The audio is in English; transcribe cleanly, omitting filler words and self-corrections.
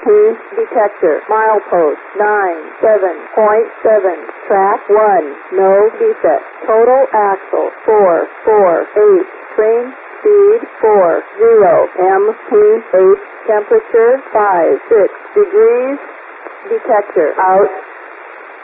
detector. Milepost 97.7. Track 1. No defect. Total axle 448. Train speed 40. MT8. Temperature 56 degrees. Detector out.